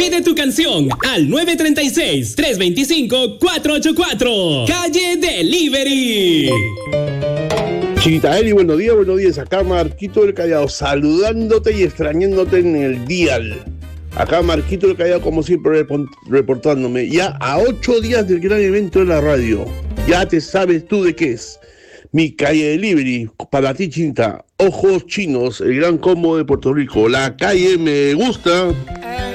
Pide tu canción al 936-325-484. Calle Delivery. Chiquita Eli, buenos días. Acá Marquito del Callao, saludándote y extrañándote en el dial. Acá Marquito del Callao, como siempre, reportándome. Ya a 8 días del gran evento de la radio. Ya te sabes tú de qué es. Mi Calle Delivery, para ti, Chinta. Ojos Chinos, el gran combo de Puerto Rico. La calle me gusta.